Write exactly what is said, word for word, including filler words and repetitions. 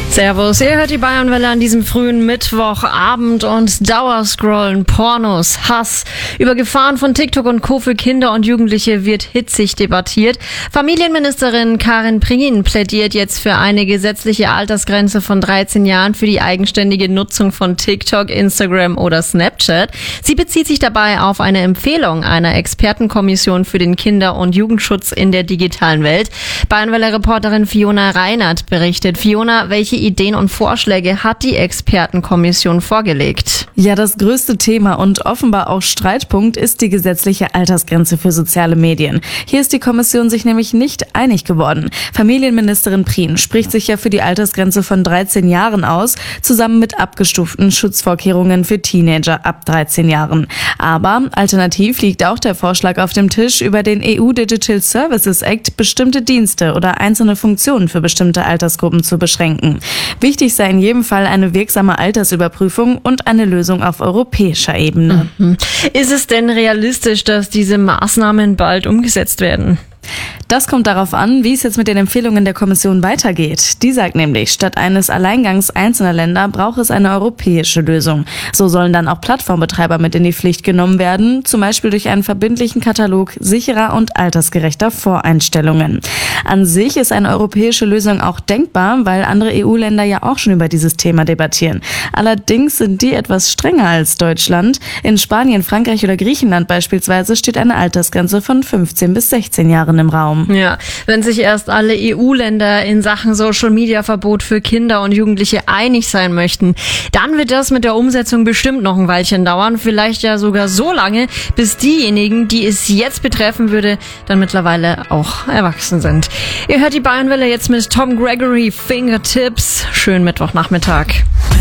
Servus, ihr hört die Bayernwelle an diesem frühen Mittwochabend und Dauerscrollen, Pornos, Hass. Über Gefahren von TikTok und Co. für Kinder und Jugendliche wird hitzig debattiert. Familienministerin Karin Prien plädiert jetzt für eine gesetzliche Altersgrenze von dreizehn Jahren für die eigenständige Nutzung von TikTok, Instagram oder Snapchat. Sie bezieht sich dabei auf eine Empfehlung einer Expertenkommission für den Kinder- und Jugendschutz in der digitalen Welt. Bayernwelle-Reporterin Fiona Reinert berichtet. Fiona, welche Ideen und Vorschläge hat die Expertenkommission vorgelegt? Ja, das größte Thema und offenbar auch Streitpunkt ist die gesetzliche Altersgrenze für soziale Medien. Hier ist die Kommission sich nämlich nicht einig geworden. Familienministerin Prien spricht sich ja für die Altersgrenze von dreizehn Jahren aus, zusammen mit abgestuften Schutzvorkehrungen für Teenager ab dreizehn Jahren. Aber alternativ liegt auch der Vorschlag auf dem Tisch, über den E U Digital Services Act bestimmte Dienste oder einzelne Funktionen für bestimmte Altersgruppen zu beschränken. Wichtig sei in jedem Fall eine wirksame Altersüberprüfung und eine Lösung auf europäischer Ebene. Mhm. Ist es denn realistisch, dass diese Maßnahmen bald umgesetzt werden? Das kommt darauf an, wie es jetzt mit den Empfehlungen der Kommission weitergeht. Die sagt nämlich, statt eines Alleingangs einzelner Länder braucht es eine europäische Lösung. So sollen dann auch Plattformbetreiber mit in die Pflicht genommen werden, zum Beispiel durch einen verbindlichen Katalog sicherer und altersgerechter Voreinstellungen. An sich ist eine europäische Lösung auch denkbar, weil andere E U-Länder ja auch schon über dieses Thema debattieren. Allerdings sind die etwas strenger als Deutschland. In Spanien, Frankreich oder Griechenland beispielsweise steht eine Altersgrenze von fünfzehn bis sechzehn Jahren im Raum. Ja, wenn sich erst alle E U-Länder in Sachen Social-Media-Verbot für Kinder und Jugendliche einig sein möchten, dann wird das mit der Umsetzung bestimmt noch ein Weilchen dauern. Vielleicht ja sogar so lange, bis diejenigen, die es jetzt betreffen würde, dann mittlerweile auch erwachsen sind. Ihr hört die Bayernwelle jetzt mit Tom Gregory, Fingertips. Schönen Mittwochnachmittag.